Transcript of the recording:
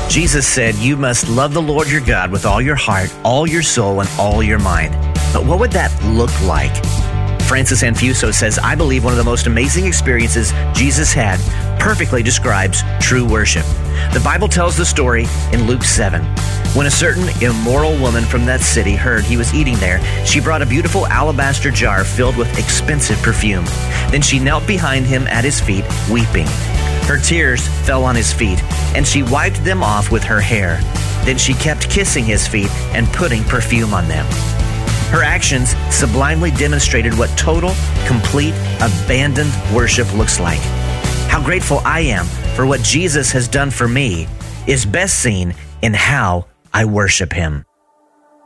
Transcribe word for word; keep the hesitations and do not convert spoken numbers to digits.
Jesus said, "You must love the Lord your God with all your heart, all your soul, and all your mind." But what would that look like? Francis Anfuso says, "I believe one of the most amazing experiences Jesus had perfectly describes true worship." The Bible tells the story in Luke seven. When a certain immoral woman from that city heard he was eating there, she brought a beautiful alabaster jar filled with expensive perfume. Then she knelt behind him at his feet, weeping. Her tears fell on his feet, and she wiped them off with her hair. Then she kept kissing his feet and putting perfume on them. Her actions sublimely demonstrated what total, complete, abandoned worship looks like. How grateful I am for what Jesus has done for me is best seen in how I worship him.